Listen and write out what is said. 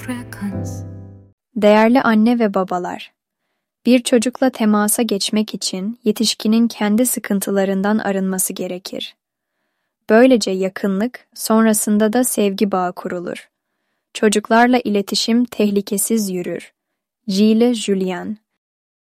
Değerli anne ve babalar, bir çocukla temasa geçmek için yetişkinin kendi sıkıntılarından arınması gerekir. Böylece yakınlık, sonrasında da sevgi bağı kurulur. Çocuklarla iletişim tehlikesiz yürür. Gilles Julien